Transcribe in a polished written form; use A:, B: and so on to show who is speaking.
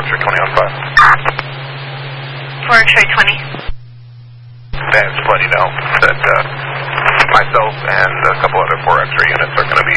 A: X-ray 20 on 5.
B: 4 X-ray 20.
A: Just letting you know that myself and a couple other 4 X-ray units are going to be